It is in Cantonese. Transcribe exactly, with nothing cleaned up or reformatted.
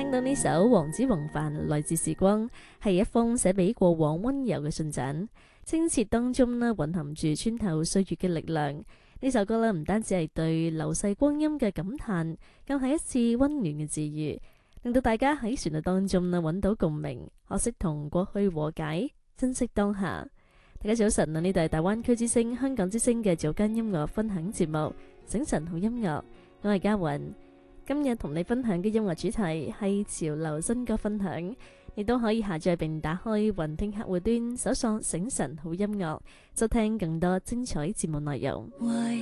聽到呢首黃子弘範《來自時光》，係一封寫俾過往溫柔嘅信札，清澈當中呢蘊含住穿透歲月嘅力量。呢首歌呢唔單止係對流逝光陰嘅感嘆，更係一次溫暖嘅治愈，令到大家喺旋律當中呢揾到共鳴，學識同過去和解，珍惜當下。大家早晨啊！呢度係大灣區之聲、香港之聲嘅早間音樂分享節目《醒晨好音樂》，我係嘉韻。今日同你分享嘅音樂主題係潮流新歌分享，你都可以下載並打開雲聽客戶端，搜索醒晨好音樂，收聽更多精彩節目內容。